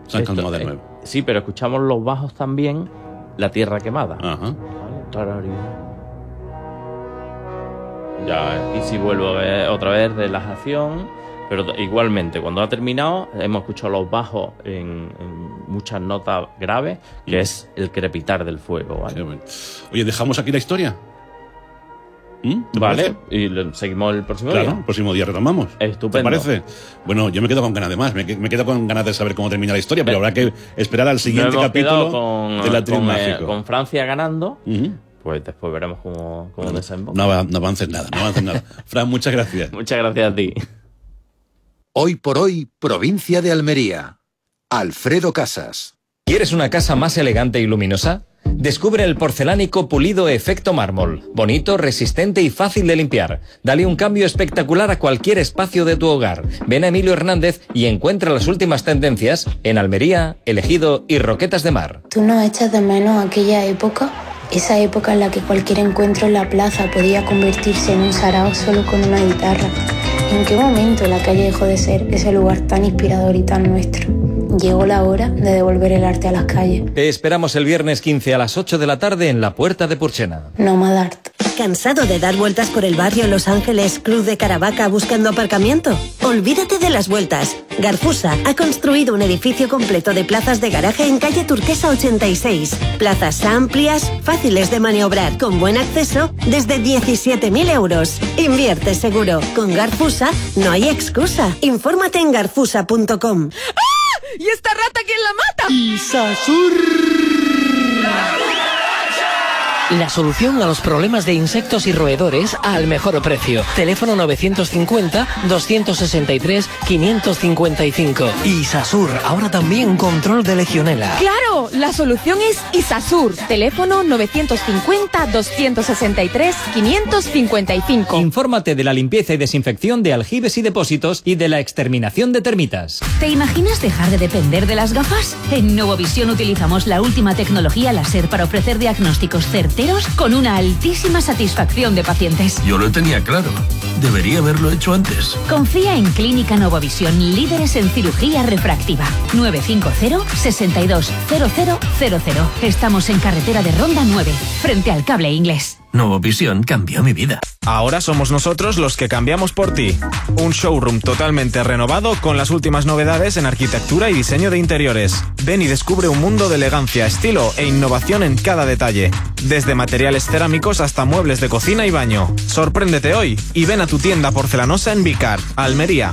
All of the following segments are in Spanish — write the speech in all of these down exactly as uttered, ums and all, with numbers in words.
Se han calmado de nuevo. Eh, sí, pero escuchamos los bajos también, la tierra quemada. Ajá. Vale. Ya, y si vuelvo a ver otra vez relajación, pero igualmente, cuando ha terminado, hemos escuchado los bajos en, en muchas notas graves, que mm. es el crepitar del fuego, ¿vale? Sí, bueno. Oye, ¿dejamos aquí la historia? ¿Mm? Vale, parece? Y le, seguimos el próximo claro, día. Claro, el próximo día retomamos. Estupendo. ¿Te parece? Bueno, yo me quedo con ganas de más, me, me quedo con ganas de saber cómo termina la historia, pero habrá que esperar al siguiente capítulo con, del Atrium Mágico. Eh, con Francia ganando, uh-huh. pues después veremos cómo, cómo no, desemboca. No, no avances nada, no avances nada. Fran, muchas gracias. Muchas gracias a ti. Hoy por hoy, provincia de Almería. Alfredo Casas. ¿Quieres una casa más elegante y luminosa? Descubre el porcelánico pulido efecto mármol. Bonito, resistente y fácil de limpiar. Dale un cambio espectacular a cualquier espacio de tu hogar. Ven a Emilio Hernández y encuentra las últimas tendencias en Almería, El Ejido y Roquetas de Mar. ¿Tú no echas de menos aquella época? Esa época en la que cualquier encuentro en la plaza podía convertirse en un sarao solo con una guitarra. ¿En qué momento la calle dejó de ser ese lugar tan inspirador y tan nuestro? Llegó la hora de devolver el arte a las calles. Te esperamos el viernes quince a las ocho de la tarde en la Puerta de Purchena. Nomad Art. ¿Cansado de dar vueltas por el barrio Los Ángeles, Cruz de Caravaca buscando aparcamiento? Olvídate de las vueltas. Garfusa ha construido un edificio completo de plazas de garaje en calle Turquesa ochenta y seis. Plazas amplias, fáciles de maniobrar, con buen acceso, desde diecisiete mil euros. Invierte seguro. Con Garfusa no hay excusa. Infórmate en garfusa punto com. ¡Ah! ¿Y esta rata quién la mata? Isasur. La solución a los problemas de insectos y roedores al mejor precio. Teléfono novecientos cincuenta, doscientos sesenta y tres, quinientos cincuenta y cinco. Isasur, ahora también control de legionela. ¡Claro! La solución es Isasur. Teléfono novecientos cincuenta, doscientos sesenta y tres, quinientos cincuenta y cinco. Infórmate de la limpieza y desinfección de aljibes y depósitos y de la exterminación de termitas. ¿Te imaginas dejar de depender de las gafas? En Novovisión utilizamos la última tecnología láser para ofrecer diagnósticos certeros con una altísima satisfacción de pacientes. Yo lo tenía claro. Debería haberlo hecho antes. Confía en Clínica Novovisión, líderes en cirugía refractiva. nueve cinco cero, seis dos cero cero cero cero. Estamos en carretera de Ronda nueve, frente al Cable Inglés. Novovisión cambió mi vida. Ahora somos nosotros los que cambiamos por ti. Un showroom totalmente renovado con las últimas novedades en arquitectura y diseño de interiores. Ven y descubre un mundo de elegancia, estilo e innovación en cada detalle. Desde materiales cerámicos hasta muebles de cocina y baño. Sorpréndete hoy y ven a tu tienda porcelanosa en Vicar, Almería.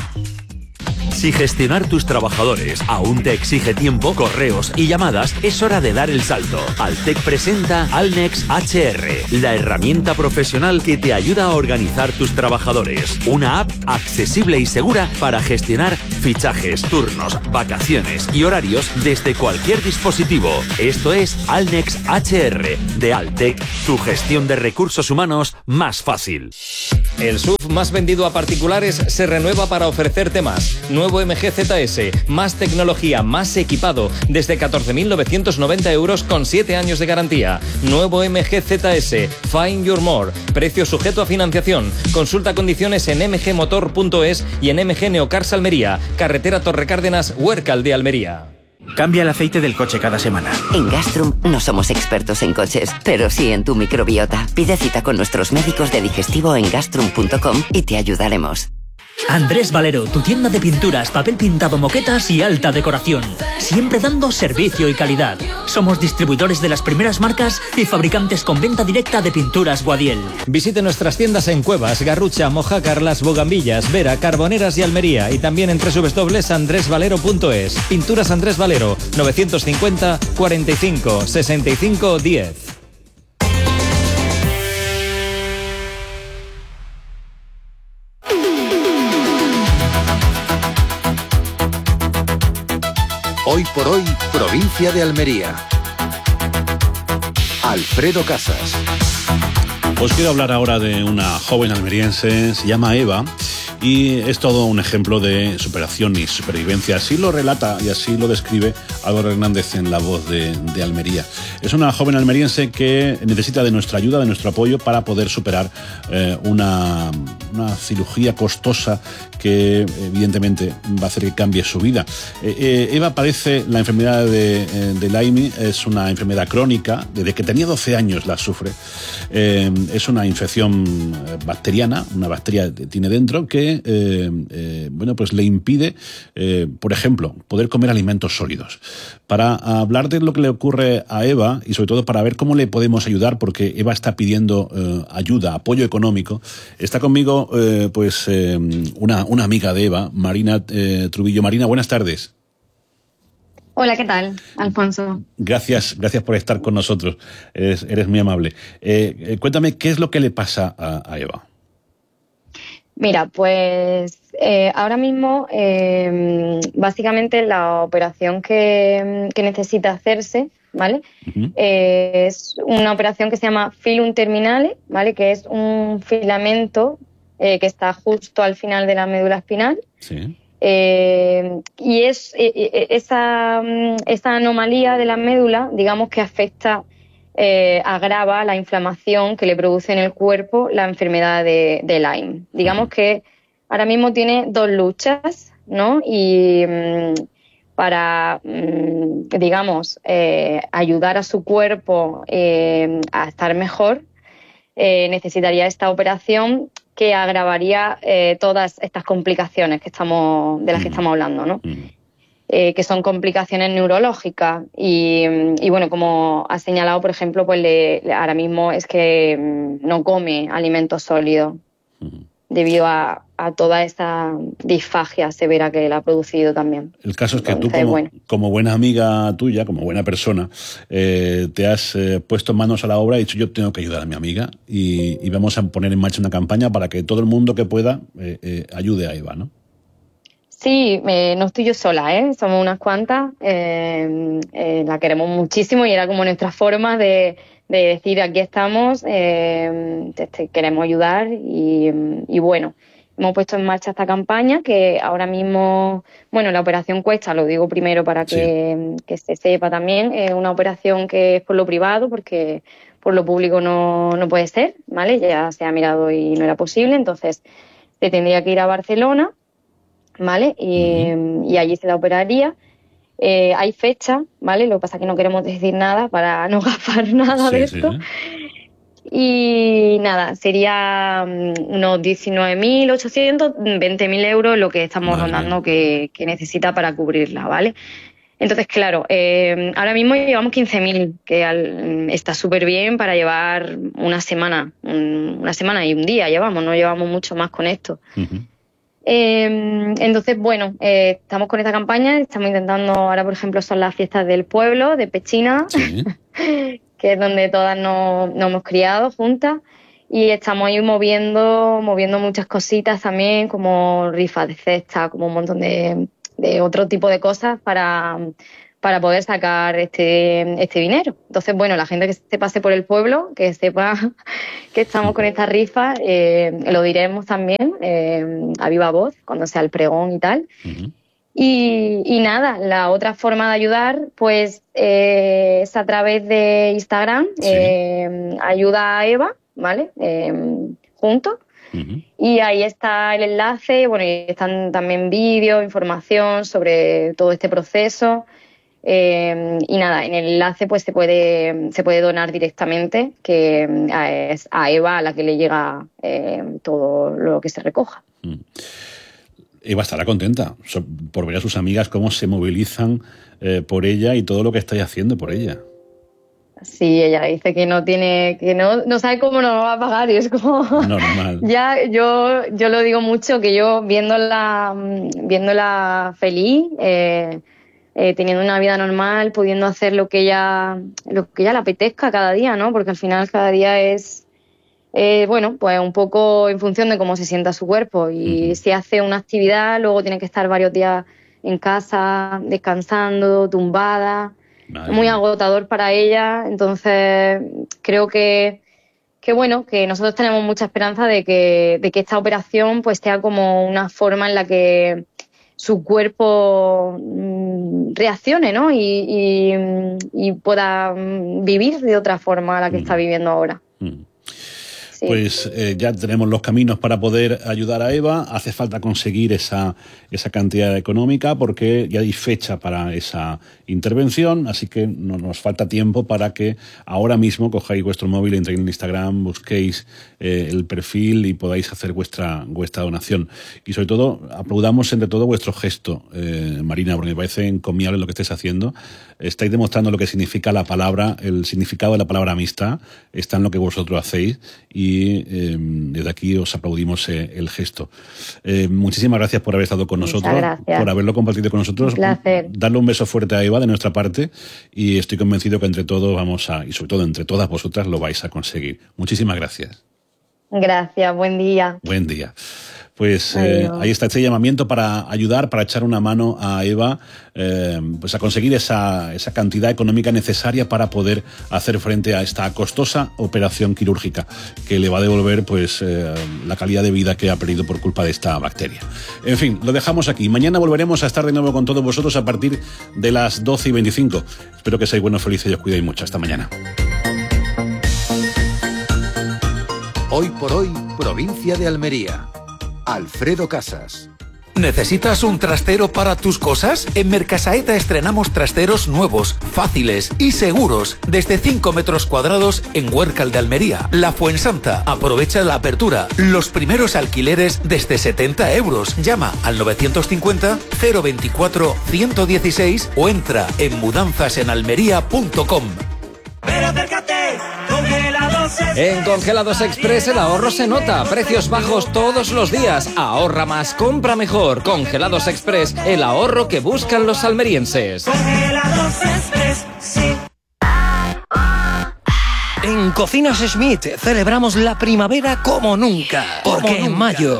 Si gestionar tus trabajadores aún te exige tiempo, correos y llamadas, es hora de dar el salto. Altec presenta Alnex H R, la herramienta profesional que te ayuda a organizar tus trabajadores. Una app accesible y segura para gestionar fichajes, turnos, vacaciones y horarios desde cualquier dispositivo. Esto es Alnex H R de Altec, tu gestión de recursos humanos más fácil. El S U V más vendido a particulares se renueva para ofrecerte más. Nuevo M G Z S, más tecnología, más equipado, desde catorce mil novecientos noventa euros con siete años de garantía. Nuevo M G Z S, Find Your More, precio sujeto a financiación. Consulta condiciones en m g motor punto es y en M G Neocars Almería, carretera Torre Cárdenas, Huércal de Almería. Cambia el aceite del coche cada semana. En Gastrum no somos expertos en coches, pero sí en tu microbiota. Pide cita con nuestros médicos de digestivo en gastrum punto com y te ayudaremos. Andrés Valero, tu tienda de pinturas, papel pintado, moquetas y alta decoración. Siempre dando servicio y calidad. Somos distribuidores de las primeras marcas y fabricantes con venta directa de pinturas Guadiel. Visite nuestras tiendas en Cuevas, Garrucha, Mojácar, Las Bogambillas, Vera, Carboneras y Almería, y también en doble u doble u doble u punto andrés valero punto es. Pinturas Andrés Valero, novecientos cincuenta, cuarenta y cinco, sesenta y cinco, diez. Hoy por hoy, provincia de Almería. Alfredo Casas. Os quiero hablar ahora de una joven almeriense, se llama Eva, y es todo un ejemplo de superación y supervivencia. Así lo relata y así lo describe Álvaro Hernández en La Voz de, de Almería. Es una joven almeriense que necesita de nuestra ayuda, de nuestro apoyo para poder superar eh, una una cirugía costosa que evidentemente va a hacer que cambie su vida. Eh, eh, Eva padece la enfermedad de, eh, de Lyme, es una enfermedad crónica, desde que tenía doce años la sufre. Eh, es una infección bacteriana, una bacteria que tiene dentro que eh, eh, bueno, pues le impide, eh, por ejemplo, poder comer alimentos sólidos. Para hablar de lo que le ocurre a Eva y sobre todo para ver cómo le podemos ayudar, porque Eva está pidiendo eh, ayuda, apoyo económico, está conmigo eh, pues eh, una, una amiga de Eva, Marina eh, Trubillo. Marina, buenas tardes. Hola, ¿qué tal, Alfonso? Gracias, gracias por estar con nosotros. Eres, eres muy amable. Eh, eh, cuéntame, ¿qué es lo que le pasa a, a Eva? Mira, pues eh, ahora mismo eh, básicamente la operación que, que necesita hacerse, ¿vale? Uh-huh. Eh, es una operación que se llama filum terminale, ¿vale? Que es un filamento eh, que está justo al final de la médula espinal. Sí. Eh, y es eh, esa, esa anomalía de la médula, digamos que afecta, eh, agrava la inflamación que le produce en el cuerpo la enfermedad de, de Lyme. Digamos que ahora mismo tiene dos luchas, ¿no? Y mmm, para, mmm, digamos, eh, ayudar a su cuerpo eh, a estar mejor, eh, necesitaría esta operación que agravaría eh, todas estas complicaciones que estamos, de las que estamos hablando, ¿no? Eh, que son complicaciones neurológicas y, y bueno, como ha señalado, por ejemplo, pues le, le, ahora mismo es que mmm, no come alimentos sólidos uh-huh. debido a, a toda esta disfagia severa que le ha producido también. El caso es que Entonces, tú, como, bueno. como buena amiga tuya, como buena persona, eh, te has eh, puesto manos a la obra y dicho, yo tengo que ayudar a mi amiga y, y vamos a poner en marcha una campaña para que todo el mundo que pueda eh, eh, ayude a Eva, ¿no? Sí, eh, no estoy yo sola, ¿eh? Somos unas cuantas, eh, eh, la queremos muchísimo y era como nuestra forma de, de decir aquí estamos, eh, te, te queremos ayudar y, y bueno, hemos puesto en marcha esta campaña que ahora mismo, bueno, la operación cuesta, lo digo primero para que, sí. que se sepa también, es una operación que es por lo privado porque por lo público no, no puede ser, ¿vale? Ya se ha mirado y no era posible, entonces se tendría que ir a Barcelona, ¿vale? Y, uh-huh. y allí se la operaría. Eh, hay fecha, ¿vale? Lo que pasa es que no queremos decir nada para no gafar nada sí, de esto. Sí, ¿eh? Y nada, sería unos diecinueve mil ochocientos, veinte mil euros lo que estamos vale. rondando que, que necesita para cubrirla, ¿vale? Entonces, claro, eh, ahora mismo llevamos quince mil, que al, está súper bien para llevar una semana, un, una semana y un día llevamos, no llevamos mucho más con esto. Uh-huh. Eh, entonces, bueno, eh, estamos con esta campaña, estamos intentando, ahora por ejemplo son las fiestas del pueblo, de Pechina, sí. que es donde todas nos, nos hemos criado juntas y estamos ahí moviendo, moviendo muchas cositas también, como rifas de cesta, como un montón de, de otro tipo de cosas para, para poder sacar este, este dinero. Entonces, bueno, la gente que se pase por el pueblo, que sepa que estamos con esta rifa, eh, lo diremos también eh, a viva voz, cuando sea el pregón y tal. Uh-huh. Y, y nada, la otra forma de ayudar, pues, eh, es a través de Instagram, sí. eh, ayuda a Eva, ¿vale? Eh, juntos. Uh-huh. Y ahí está el enlace, bueno, y están también vídeos, información sobre todo este proceso. Eh, y nada, en el enlace pues se puede se puede donar directamente, que eh, es a Eva a la que le llega eh, todo lo que se recoja. Mm. Eva estará contenta por ver a sus amigas cómo se movilizan eh, por ella y todo lo que estáis haciendo por ella. Sí, ella dice que no tiene, que no, no sabe cómo nos va a pagar y es como normal. Ya yo yo lo digo mucho, que yo viéndola viéndola feliz, eh, Eh, teniendo una vida normal, pudiendo hacer lo que ella lo que ella le apetezca cada día, ¿no? Porque al final cada día es, eh, bueno, pues un poco en función de cómo se sienta su cuerpo. Y uh-huh. si hace una actividad, luego tiene que estar varios días en casa, descansando, tumbada. Vale. Muy agotador para ella. Entonces, creo que, que bueno, que nosotros tenemos mucha esperanza de que, de que esta operación pues sea como una forma en la que su cuerpo mmm, reaccione, ¿no? Y, y, y pueda vivir de otra forma a la que mm. está viviendo ahora. Mm. Sí. Pues eh, ya tenemos los caminos para poder ayudar a Eva. Hace falta conseguir esa, esa cantidad económica porque ya hay fecha para esa intervención, así que no nos falta tiempo para que ahora mismo cojáis vuestro móvil, entréis en Instagram, busquéis eh, el perfil y podáis hacer vuestra, vuestra donación. Y sobre todo, aplaudamos entre todo vuestro gesto, eh, Marina, porque me parece encomiable lo que estáis haciendo. Estáis demostrando lo que significa la palabra, el significado de la palabra amistad, está en lo que vosotros hacéis y eh, desde aquí os aplaudimos eh, el gesto. Eh, muchísimas gracias por haber estado con nosotros, por haberlo compartido con nosotros. Un placer. Darle un beso fuerte a Eva de nuestra parte y estoy convencido que entre todos vamos a, y sobre todo entre todas vosotras, lo vais a conseguir. Muchísimas gracias. Gracias, buen día. Buen día. Pues eh, ahí está este llamamiento para ayudar, para echar una mano a Eva, eh, pues a conseguir esa, esa cantidad económica necesaria para poder hacer frente a esta costosa operación quirúrgica que le va a devolver pues eh, la calidad de vida que ha perdido por culpa de esta bacteria. En fin, lo dejamos aquí. Mañana volveremos a estar de nuevo con todos vosotros a partir de las doce y veinticinco. Espero que seáis buenos, felices y os cuidéis mucho. Hasta mañana. Hoy por hoy, provincia de Almería. Alfredo Casas. ¿Necesitas un trastero para tus cosas? En Mercasaeta estrenamos trasteros nuevos, fáciles y seguros, desde cinco metros cuadrados en Huércal de Almería. La Fuensanta. Aprovecha la apertura. Los primeros alquileres desde setenta euros. Llama al novecientos cincuenta cero veinticuatro ciento dieciséis o entra en mudanzas en almería punto com. Pero acércate, Congelados Express. En Congelados Express el ahorro se nota. Precios bajos todos los días. Ahorra más, compra mejor. Congelados Express, el ahorro que buscan los almerienses. Congelados Express, sí. En Cocinas Schmidt celebramos la primavera como nunca. Porque en mayo,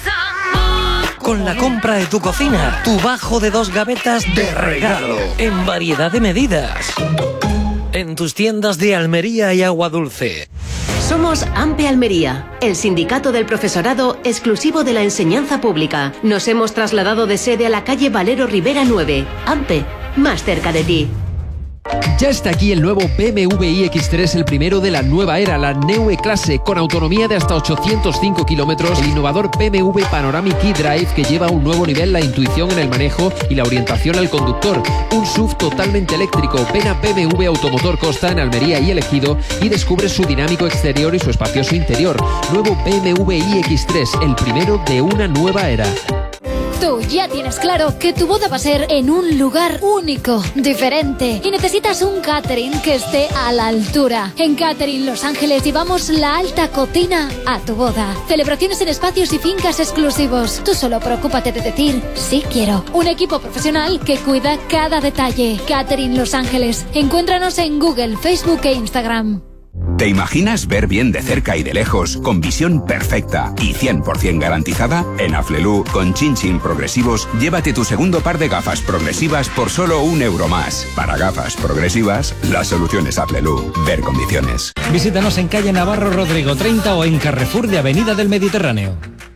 con la compra de tu cocina, tu bajo de dos gavetas de regalo. En variedad de medidas. En tus tiendas de Almería y Agua Dulce. Somos AMPE Almería, el sindicato del profesorado exclusivo de la enseñanza pública. Nos hemos trasladado de sede a la calle Valero Rivera nueve. AMPE, más cerca de ti. Ya está aquí el nuevo B M W i X tres, el primero de la nueva era, la Neue Klasse, con autonomía de hasta ochocientos cinco kilómetros, el innovador B M W Panoramic eDrive que lleva a un nuevo nivel la intuición en el manejo y la orientación al conductor, un S U V totalmente eléctrico. Ven a B M W Automotor Costa en Almería y El Ejido y descubre su dinámico exterior y su espacioso interior. Nuevo B M W i X tres, el primero de una nueva era. Tú ya tienes claro que tu boda va a ser en un lugar único, diferente, y necesitas un catering que esté a la altura. En Catering Los Ángeles llevamos la alta cocina a tu boda. Celebraciones en espacios y fincas exclusivos. Tú solo preocúpate de decir sí quiero. Un equipo profesional que cuida cada detalle. Catering Los Ángeles. Encuéntranos en Google, Facebook e Instagram. ¿Te imaginas ver bien de cerca y de lejos, con visión perfecta y cien por ciento garantizada? En Aflelu, con Chin Chin Progresivos, llévate tu segundo par de gafas progresivas por solo un euro más. Para gafas progresivas, la solución es Aflelu. Ver condiciones. Visítanos en calle Navarro Rodrigo treinta o en Carrefour de Avenida del Mediterráneo.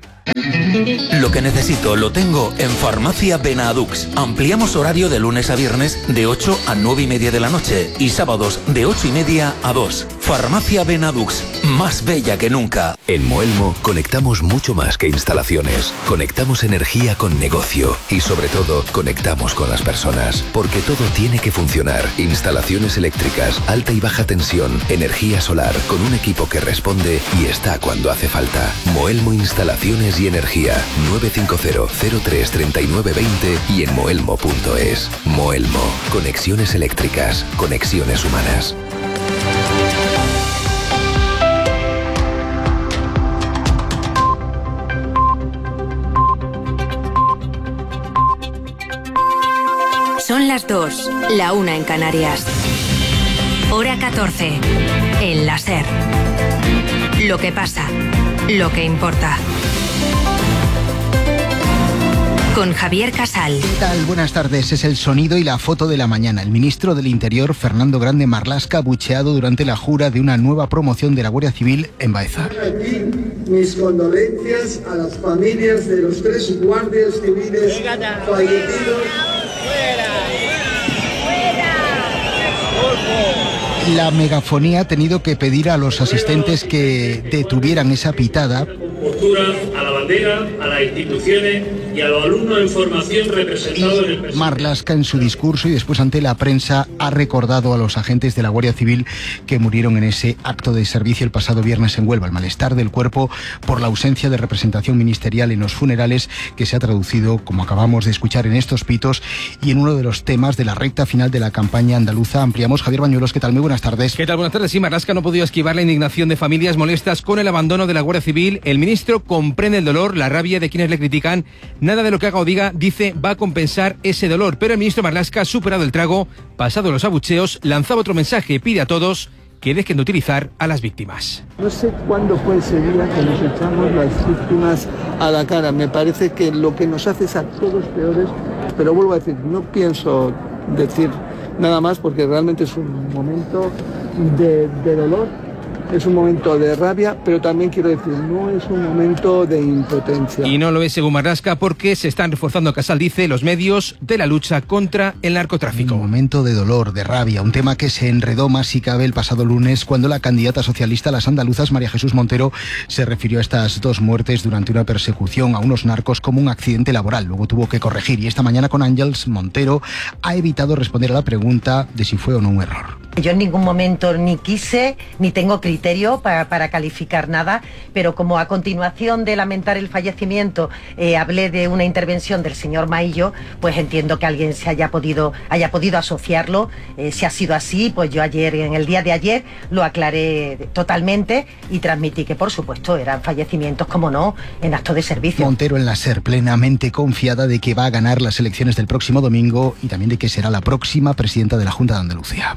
Lo que necesito lo tengo en Farmacia Benadux. Ampliamos horario de lunes a viernes de ocho a nueve y media de la noche y sábados de ocho y media a dos. Farmacia Benadux, más bella que nunca. En Moelmo conectamos mucho más que instalaciones. Conectamos energía con negocio y sobre todo conectamos con las personas. Porque todo tiene que funcionar. Instalaciones eléctricas, alta y baja tensión, energía solar, con un equipo que responde y está cuando hace falta. Moelmo Instalaciones y Energía, nueve cinco cero cero tres tres nueve dos cero y en moelmo punto es. Moelmo, conexiones eléctricas, conexiones humanas. Son las dos, la una en Canarias. Hora catorce, el láser. Lo que pasa, lo que importa. Con Javier Casal. ¿Qué tal? Buenas tardes. Es el sonido y la foto de la mañana. El ministro del Interior, Fernando Grande Marlaska, bucheado durante la jura de una nueva promoción de la Guardia Civil en Baeza. Aquí mis condolencias a las familias de los tres guardias civiles fallecidos. La megafonía ha tenido que pedir a los asistentes que detuvieran esa pitada. Postura a la bandera, a las instituciones y a los alumnos en formación representados en el presidente. Marlaska, en su discurso y después ante la prensa, ha recordado a los agentes de la Guardia Civil que murieron en ese acto de servicio el pasado viernes en Huelva. El malestar del cuerpo por la ausencia de representación ministerial en los funerales, que se ha traducido, como acabamos de escuchar, en estos pitos y en uno de los temas de la recta final de la campaña andaluza. Ampliamos. Javier Bañuelos, ¿qué tal? Muy buenas tardes. ¿Qué tal? Buenas tardes. Sí, Marlaska no ha podido esquivar la indignación de familias molestas con el abandono de la Guardia Civil. El ministro comprende el dolor, la rabia de quienes le critican. Nada de lo que haga o diga, dice, va a compensar ese dolor. Pero el ministro Marlaska ha superado el trago, pasado los abucheos, lanzaba otro mensaje, pide a todos que dejen de utilizar a las víctimas. No sé cuándo fue ese día que nos echamos las víctimas a la cara. Me parece que lo que nos hace es a todos peores, pero vuelvo a decir, no pienso decir nada más porque realmente es un momento de, de dolor, es un momento de rabia, pero también quiero decir, no es un momento de impotencia. Y no lo es según Marlaska porque se están reforzando, Casal dice, los medios de la lucha contra el narcotráfico. Un momento de dolor, de rabia, un tema que se enredó más si cabe el pasado lunes cuando la candidata socialista a las andaluzas, María Jesús Montero, se refirió a estas dos muertes durante una persecución a unos narcos como un accidente laboral. Luego tuvo que corregir y esta mañana con Ángels Montero ha evitado responder a la pregunta de si fue o no un error. Yo en ningún momento ni quise, ni tengo criterio para, para calificar nada, pero como a continuación de lamentar el fallecimiento eh, hablé de una intervención del señor Maillo, pues entiendo que alguien se haya podido, haya podido asociarlo. Eh, si ha sido así, pues yo ayer, en el día de ayer, lo aclaré totalmente y transmití que, por supuesto, eran fallecimientos, como no, en acto de servicio. Montero en la SER, plenamente confiada de que va a ganar las elecciones del próximo domingo y también de que será la próxima presidenta de la Junta de Andalucía.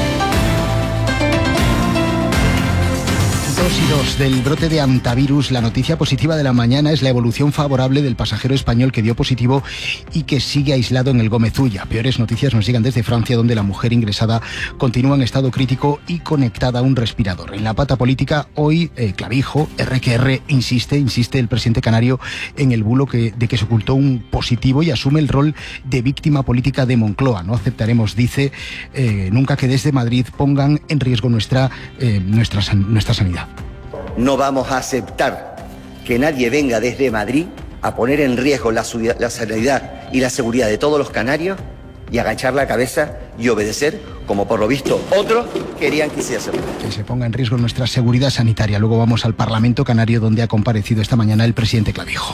Dos y dos del brote de antivirus. La noticia positiva de la mañana es la evolución favorable del pasajero español que dio positivo y que sigue aislado en el Gómez Ulla. Peores noticias nos llegan desde Francia, donde la mujer ingresada continúa en estado crítico y conectada a un respirador. En la pata política, hoy, eh, Clavijo, erre que erre, insiste, insiste el presidente canario en el bulo que, de que se ocultó un positivo y asume el rol de víctima política de Moncloa. No aceptaremos, dice, eh, nunca que desde Madrid pongan en riesgo nuestra, eh, nuestra, nuestra sanidad. No vamos a aceptar que nadie venga desde Madrid a poner en riesgo la, la sanidad y la seguridad de todos los canarios y agachar la cabeza y obedecer, como por lo visto otros querían que hiciese. Que se ponga en riesgo nuestra seguridad sanitaria. Luego vamos al Parlamento Canario, donde ha comparecido esta mañana el presidente Clavijo.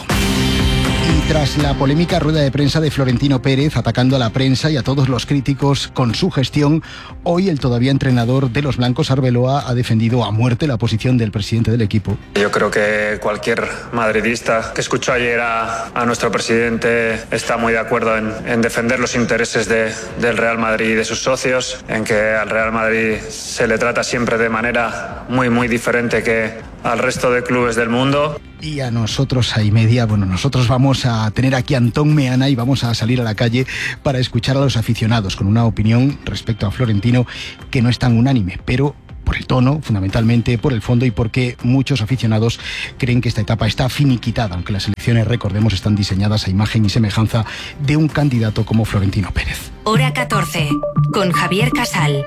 Y tras la polémica rueda de prensa de Florentino Pérez atacando a la prensa y a todos los críticos con su gestión, hoy el todavía entrenador de los blancos, Arbeloa, ha defendido a muerte la posición del presidente del equipo. Yo creo que cualquier madridista que escuchó ayer a, a nuestro presidente está muy de acuerdo en, en defender los intereses de, del Real Madrid y de sus socios, en que al Real Madrid se le trata siempre de manera muy, muy diferente que al resto de clubes del mundo. Y a nosotros, a y media, bueno, nosotros vamos a tener aquí a Antón Meana y vamos a salir a la calle para escuchar a los aficionados con una opinión respecto a Florentino que no es tan unánime, pero por el tono, fundamentalmente por el fondo y porque muchos aficionados creen que esta etapa está finiquitada, aunque las elecciones, recordemos, están diseñadas a imagen y semejanza de un candidato como Florentino Pérez. Hora catorce, con Javier Casal.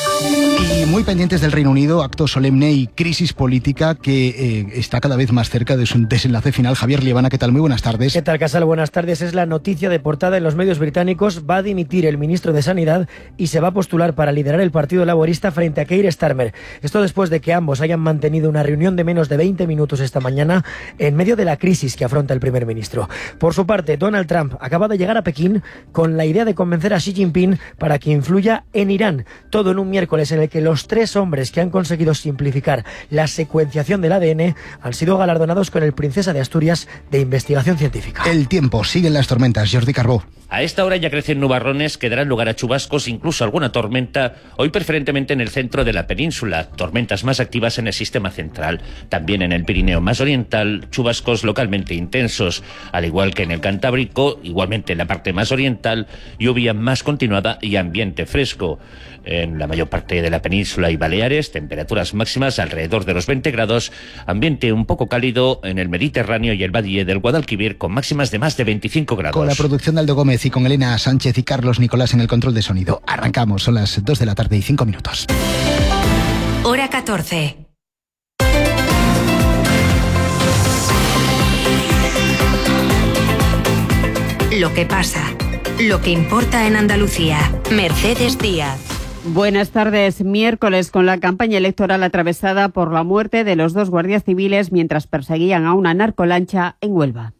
Y muy pendientes del Reino Unido, acto solemne y crisis política que eh, está cada vez más cerca de su desenlace final. Javier Liebana, ¿qué tal? Muy buenas tardes. ¿Qué tal, Casal? Buenas tardes. Es la noticia de portada en los medios británicos. Va a dimitir el ministro de Sanidad y se va a postular para liderar el Partido Laborista frente a Keir Starmer. Esto después de que ambos hayan mantenido una reunión de menos de veinte minutos esta mañana en medio de la crisis que afronta el primer ministro. Por su parte, Donald Trump acaba de llegar a Pekín con la idea de convencer a Xi Jinping para que influya en Irán. Todo en un miércoles en el que los tres hombres que han conseguido simplificar la secuenciación del A D N han sido galardonados con el Princesa de Asturias de Investigación Científica. El tiempo, siguen las tormentas. Jordi Carbó. A esta hora ya crecen nubarrones que darán lugar a chubascos, incluso alguna tormenta, hoy preferentemente en el centro de la península, tormentas más activas en el sistema central, también en el Pirineo más oriental, chubascos localmente intensos, al igual que en el Cantábrico, igualmente en la parte más oriental, lluvia más continuada y ambiente fresco. En la mayor parte parte de la península y Baleares, temperaturas máximas alrededor de los veinte grados, ambiente un poco cálido en el Mediterráneo y el Valle del Guadalquivir con máximas de más de veinticinco grados. Con la producción de Aldo Gómez y con Elena Sánchez y Carlos Nicolás en el control de sonido. Arrancamos, son las dos de la tarde y cinco minutos. Hora catorce. Lo que pasa, lo que importa en Andalucía. Mercedes Díaz. Buenas tardes. Miércoles, con la campaña electoral atravesada por la muerte de los dos guardias civiles mientras perseguían a una narcolancha en Huelva.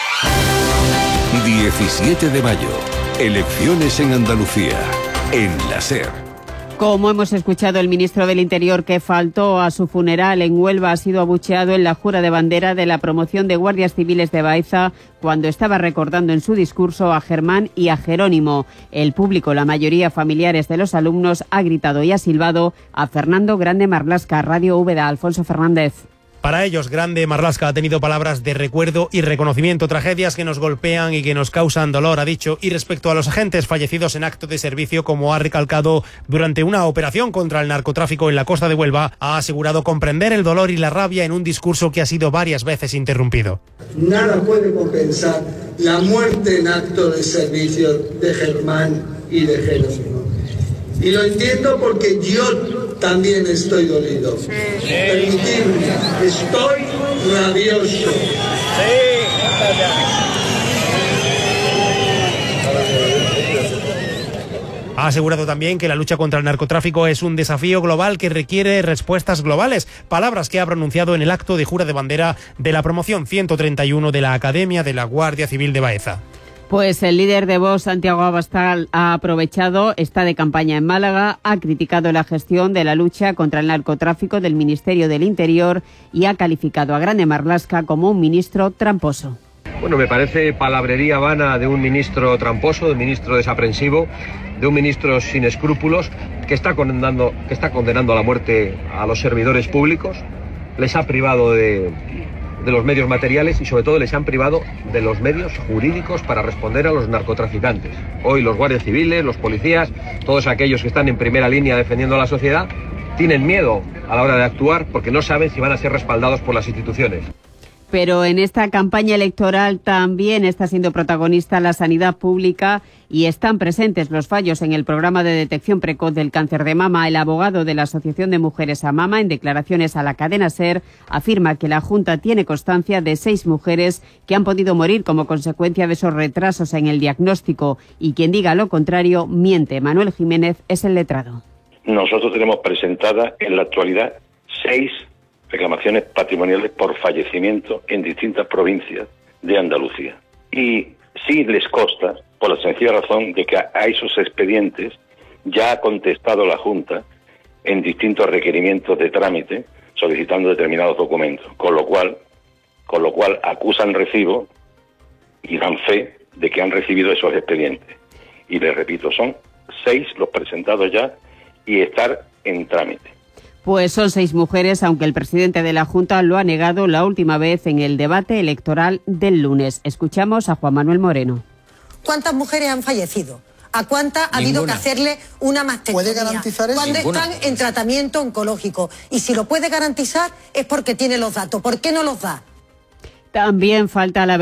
diecisiete de mayo. Elecciones en Andalucía. En la SER. Como hemos escuchado, el ministro del Interior que faltó a su funeral en Huelva ha sido abucheado en la jura de bandera de la promoción de guardias civiles de Baeza cuando estaba recordando en su discurso a Germán y a Jerónimo. El público, la mayoría familiares de los alumnos, ha gritado y ha silbado a Fernando Grande Marlasca. Radio Úbeda, Alfonso Fernández. Para ellos, Grande Marlasca ha tenido palabras de recuerdo y reconocimiento. Tragedias que nos golpean y que nos causan dolor, ha dicho. Y respecto a los agentes fallecidos en acto de servicio, como ha recalcado durante una operación contra el narcotráfico en la costa de Huelva, ha asegurado comprender el dolor y la rabia en un discurso que ha sido varias veces interrumpido. Nada puede compensar la muerte en acto de servicio de Germán y de Jerónimo. Y lo entiendo porque yo también estoy dolido. Sí. Permitidme, estoy rabioso. Ha asegurado también que la lucha contra el narcotráfico es un desafío global que requiere respuestas globales. Palabras que ha pronunciado en el acto de jura de bandera de la promoción ciento treinta y uno de la Academia de la Guardia Civil de Baeza. Pues el líder de Vox, Santiago Abascal, ha aprovechado, está de campaña en Málaga, ha criticado la gestión de la lucha contra el narcotráfico del Ministerio del Interior y ha calificado a Grande Marlasca como un ministro tramposo. Bueno, me parece palabrería vana de un ministro tramposo, de un ministro desaprensivo, de un ministro sin escrúpulos que está condenando, que está condenando a la muerte a los servidores públicos, les ha privado de... de los medios materiales y sobre todo les han privado de los medios jurídicos para responder a los narcotraficantes. Hoy los guardias civiles, los policías, todos aquellos que están en primera línea defendiendo a la sociedad, tienen miedo a la hora de actuar porque no saben si van a ser respaldados por las instituciones. Pero en esta campaña electoral también está siendo protagonista la sanidad pública y están presentes los fallos en el programa de detección precoz del cáncer de mama. El abogado de la Asociación de Mujeres a Mama, en declaraciones a la cadena SER, afirma que la Junta tiene constancia de seis mujeres que han podido morir como consecuencia de esos retrasos en el diagnóstico y quien diga lo contrario miente. Manuel Jiménez es el letrado. Nosotros tenemos presentadas en la actualidad seis reclamaciones patrimoniales por fallecimiento en distintas provincias de Andalucía. Y sí les consta, por la sencilla razón de que a esos expedientes ya ha contestado la Junta en distintos requerimientos de trámite solicitando determinados documentos, con lo cual, con lo cual acusan recibo y dan fe de que han recibido esos expedientes. Y les repito, son seis los presentados ya y estar en trámite. Pues son seis mujeres, aunque el presidente de la Junta lo ha negado la última vez en el debate electoral del lunes. Escuchamos a Juan Manuel Moreno. ¿Cuántas mujeres han fallecido? ¿A cuántas ha habido que hacerle una mastectomía? ¿Puede garantizar eso? Cuando Ninguna. están en tratamiento oncológico. Y si lo puede garantizar es porque tiene los datos. ¿Por qué no los da? También falta la